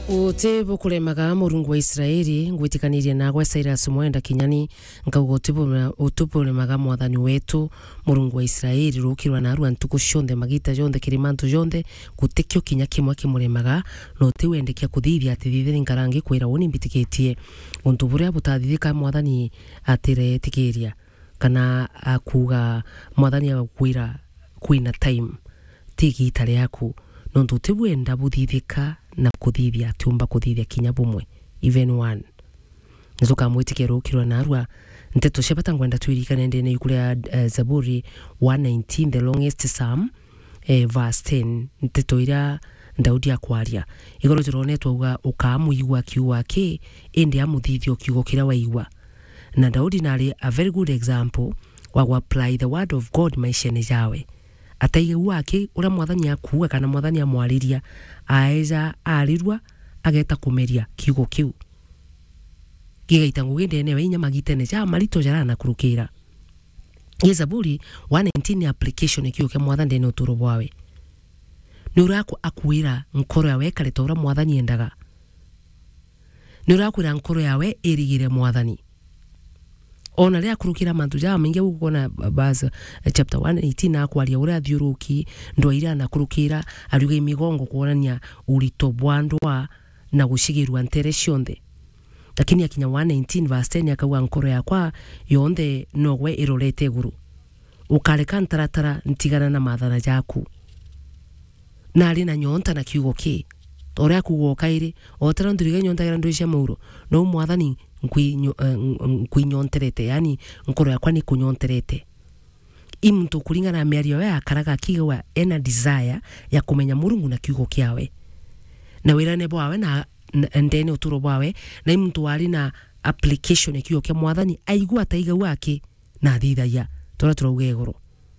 Utibu kulemaga Murungu wa Israeli ngwitikanirie nagwe Cyrus Mwenda Kinyani ngaugo utibu lemaga mwathani wetu Murungu wa Israeli rukirwa na aru antuko shonde magita jonde kirimanto jonde gutekyo kinya kimwe kimuremaga no tiwendekia kuthithia ati thithiri ngarangi kwira woni mbitikitie untu buria butathithika mwathani atire tikiria kana akuga mwathani agakwira kwina time tiki itare yaku no ntutiwenda buthithika na kuthithia tumba kuthithia kinya bumwe even one nzoka mwitikero kirwa na arwa nteto shepata ngwenda twirika nende yukulia Zaburi 119 the longest psalm verse 10 nteto ira Daudi akwaria igoro turone twa ukamuigwa kiuwa ke ende amuthithio kiugo kira waigwa na Daudi nari a very good example wa apply the word of God maishani jawe ataiga wake ura mwathani akuga kana mwathani amwariria aeza arirwa ageta kumeria kiugo kiu gigaita ngugende ene winya magitene ja marito jarana kurukira Zaburi 119 application kiugo kia mwathani no turo bwawe nurako akwira nkoro yawe kale tora mwathani endaga nurako ira nkoro yawe erigire mwathani ona ria kurukira mantu ja mingi gukona baza chapter 118 akwaria ura thiuruki ndo ira na kurukira aruga imigongo kuonania urito bwandwa na gushigirwa ntere cionthe lakini akinya 119 verse 10 akawa nkoro yakwa yonde nogwe irorete guru ukareka ntaratara ntigana na mathana jaku na ari na nyonta na kiugo ki ore akugoka iri otara nduriga nyonta gira nduisha mauro no mwathani nkwinyonterete yani nkoro yakwa ni kunyonterete imuntu kulingana na miario ya akaraga kiwa ena desire ya kumenya Murungu na kiugo kiawe na wirane bwawe na ndene uturo bwawe na imuntu wali na application ya kiugo kia mwathani aigua taiga wake na thithaya tora turauga igoro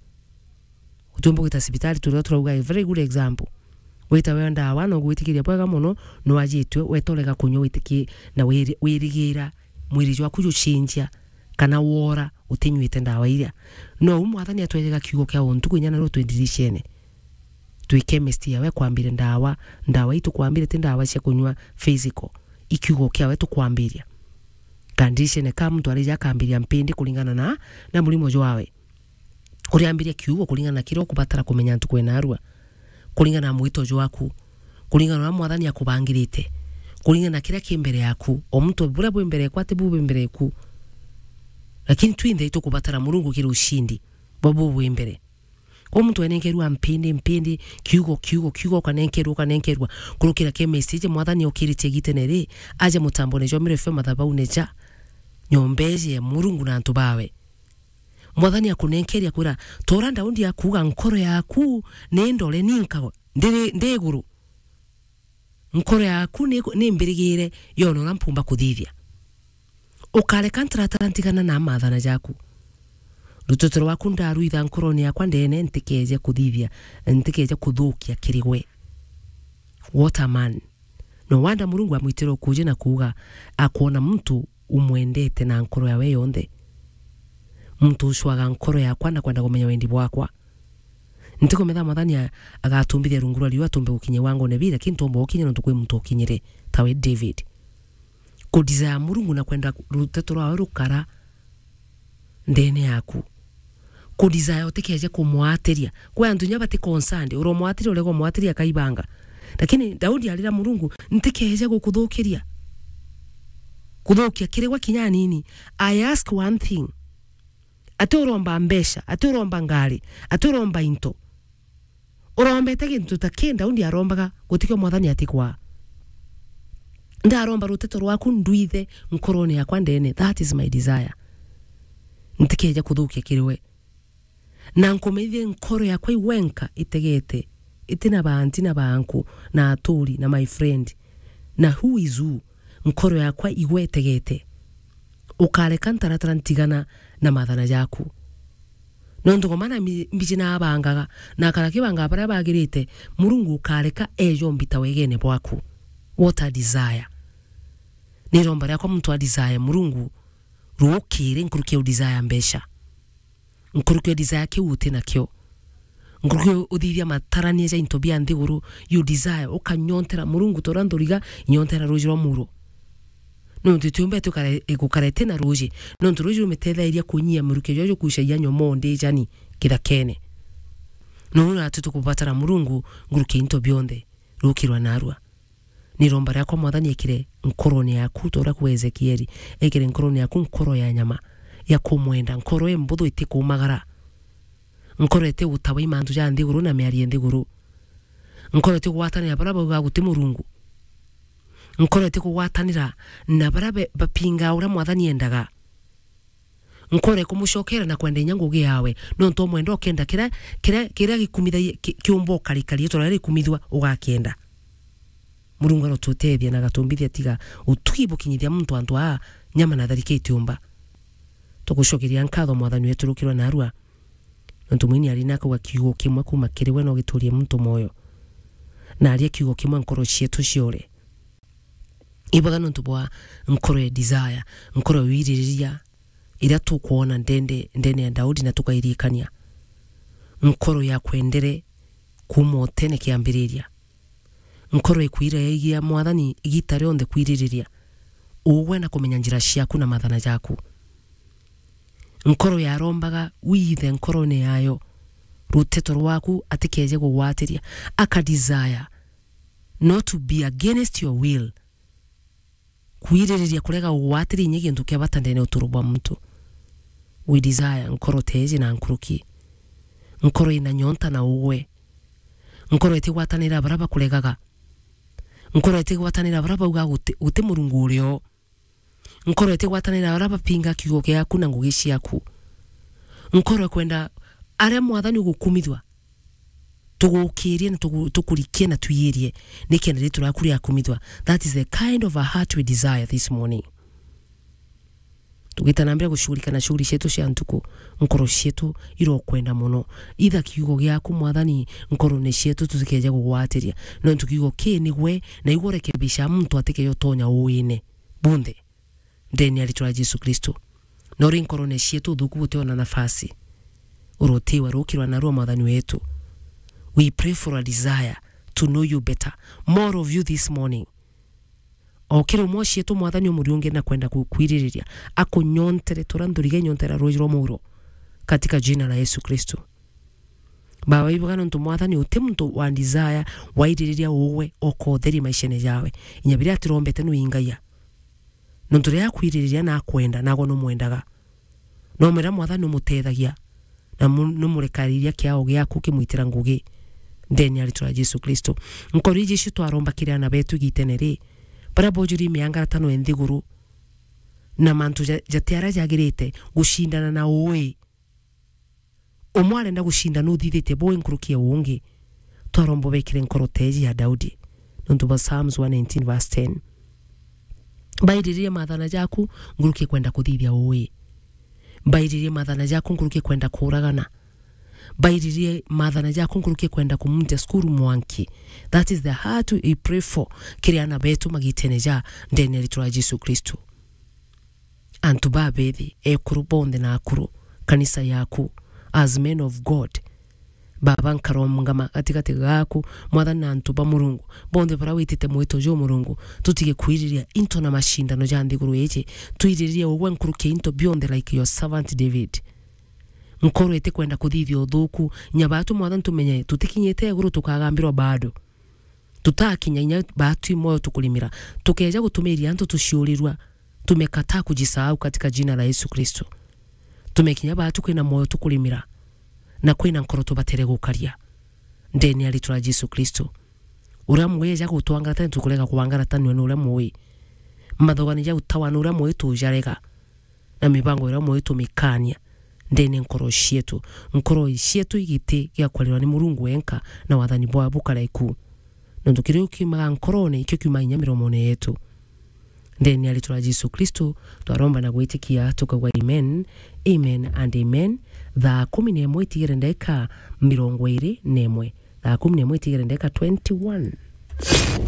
utumbo gita sibitali turauga very good example wita wenda wana gwitikiria bwega muno no wajitwe wetorega kunyo witiki na wirigira mwiri jwaku juchinjia kana wora utinywite ndawa iria no mwathani atwega kiugo kia untu kunyana ro twendishene twi chemist yawe kwambire ndawa itu kwambire te ndawa cia kunywa physical ikiugo kia wetu kwambiria condition kama mtu alija kambiria mpindi kulingana na mulimo jwawe uriambiria kiugo kulingana na kiro kubatara kumenya ntu kwena arua kulingana na mwito jwaku kulingana na mwathani akubangirite kulingana na kila kimbere yaku o mtu bura bwembere kwate bube mbere ku lakini twinde ito kubatara Murungu kiri ushindi bobo bwembere ko mtu enenkerwa mpindi kiugo kanenkerwa kurukira ke message mwathani okirite gitenere aje mutambone jo mire fema thabau ja nyombeje ya Murungu na antu bawe mwathani akunenkeria kura tora ndaundi akuga nkoro yaku nendole ninka ndeguru nkoro yaku ni mbirigire yono nampumba kuthithia ukareka ntarantigana na mathana jaku rutotoro waku ndaruitha nkoro ni yakwa ndene ntikeje kuthithia ntikeje kuthukia kirigwe what a man no wanda Murungu amwitiro kuje na kuga akuona mtu umwendete na nkoro yawe yonde mtu ushwaga nkoro yakwa na kwenda kumenya wendi bwakwa ntiko metha mwathani agatumbithia rungura liwa tumbe ukinye wango ne bila kintu ombo ukinye ntukwe mtu ukinyire tawe David kudiza Murungu na kwenda ruteto rwa rukara ndene yaku kudiza yotekeje kumwatiria kwa ndunya bati concerned uro mwatiria urego mwatiria kaibanga lakini Daudi alira Murungu ntikeje gukuthukiria kuthukia kirigwa kinya nini I ask one thing aturomba mbesha aturomba ngari aturomba into urombete kintu takenda undi arombaga gutikyo mwathani atikwa ndaromba ruteto rwaku ndwithe nkorone yakwa ndene that is my desire ntikeje kuthukia kiriwe na nkomethie nkoro yakwa iwenka itegete itina banti na banku na aturi na my friend na who is who nkoro yakwa igwetegete ukareka ntaratara ntigana na mathana jaku nondo komana mbijina abangaga na karakibanga bara bagirite Murungu ukareka ejo mbita wegene bwaku what a desire ni romba yako mtu a desire Murungu ruokire nkuruke desire mbesha nkuruke desire ke ute nakyo nguruki uthithia matarania ja into bia nthiguru you desire ukanyontera murungu toranduriga nyontera roji rwa muro no tutumbe tukare igukarete na roji no roji rumetethairia kunyia muruke jojo kushaia nyomo ndi jani kithakene no na tutukubatara murungu nguruki into bionde rukirwa narua ni romba yako mwathani ekire nkoroni yaku tora ku Ezekieli ekire nkoroni yaku nkoro ya nyama ya kumwenda nkoro embuthu itikumagara nkoro ete utawa imantu ja nthiguru na miari nthiguru nkoro ete gwatanira bara bauga guti murungu nkoro ete gwatanira na bara bapinga ura mwathani endaga nkoro ekumushokera na kwenda nyangugi yawe no nto mwenda okenda kira gikumitha kiumbo karikari tora rikumithwa ugakenda murungu arotutethia na gatumbithia tiga utugibukinyithia muntu antu a nyama na tharikite umba tugucokeria nkatho mwathani wetu rukirwa narua ntu mwini ari nako gakiugo kimwe kuma kiriwe no giturie muntu moyo na ari kiugo kimwe nkoro cietu ciore ibaga ntu bwa nkoro ya desire nkoro wiririria ira tukuona ndende ya Daudi na tukairikania nkoro ya kwendere kuma tene kiambiriria nkoro ikuira yigia mwathani igitare onde kwiririria uwe na kumenya njira ciaku na mathana jaku nkoro ya rombaga withe nkoro ne yayo ruteto rwaku atikeje gugwatiria aka desire not to be against your will kwiririria kurega gugwatiria nyege nduke batandene uturubwa mtu we desire nkoro teje na nkuruki nkoro ina nyonta na uwe nkoro etigwatanira baraba kuregaga nkoro etigwatanira baraba uga gute murungu urio nkoro etigwatanira baraba pinga kiugo giaku na ngugi ciaku nkoro kwenda are mwathani gukumithwa tugukirie na tukurikie na tuyirie nikende turakuri akumithwa. That is the kind of a heart we desire this morning. Tugitanambira gushugurika na shuguri shetu cia ntuku nkoro shetu iro kwenda muno itha kiugo giaku mwathani nkoro ne shetu tutikeje gugwatiria no tukiugo kinigwe na igorekebisha muntu atike yotonya uine bunde ndeni alitwa Yesu Kristo no nkoro ne shetu thuku gutiona nafasi urotiwa rukirwa na roho mwathani wetu. We pray for a desire to know you better, more of you this morning. Okero mwoshi yetu mwathani umuriunge na kwenda kukwiririria akunyontere torandurige nyontera roji ro muro katika jina la Yesu Kristo. Baba ibugano ntu mwathani utemuntu wa desire waiririria uwe okotheri maishene yawe inyabiri atirombete nu ingaya nonture yakwiririria na kwenda nago no mwendaga no mera mwathani umutethagia na numurikariria kiao giaku kimwitira ngugi ndeni alitwa Yesu Kristo. Nkori Yesu twaromba kiria na betu gitenere para bojuri mianga tano enthiguru na mantu jatiara jagirite gushindana na uwe omwale nda gushinda no thithite bo nkurukia ungi twarombo bekire nkoroteji ya Daudi nontu ba Psalms 119 verse 10 bairirie mathana jaku ngurukie kwenda kuthithia uwe bairirie mathana jaku ngurukie kwenda kuragana bairirie mathana jaku ngurukie kwenda kumunja skuru mwanki. That is the heart we pray for kiriana betu magiteneja ndeni alitwa Yesu Kristo. Antu babethi ekuru bonde na akuru kanisa yaku as men of God baba nkaromngama katikati gaku mwathani na antu ba murungu bonde bara witite mwito jo murungu tutige kwiriria into na mashindano ja nthiguru eje tuiririe uwe nkurukie into beyond like your servant David. Nkoro ete kwenda kuthithia uthuku nyabatu mwathani tumenye tutikinyete guru tukagambirwa bado tutakinya inya batu moyo tukulimira tukeja gutumiria antu tushiurirwa tumekataa kujisahau katika jina la Yesu Kristo. Tumekinya batu kwina moyo tukulimira na kwina nkoro tubatere gukaria ndeni alitwa Yesu Kristo. Uramwe ja gutwangaratani tukulega kuwangaratani no uramwe mathogani ja utawana uramwe tujarega na mibango uramwe tumikania ndeni nkoro cietu igite gya kwalirwa ni murungu enka na wathani bwa bukaraiku nondo kirio kimaga nkorone ikyo kimanya miromone yetu ndeni alitwa Yesu Kristo twaromba na gwitikia tukagwa amen amen and amen. Thaa 11 itigere ndeka 21 thaa 11 itigere ndeka 21.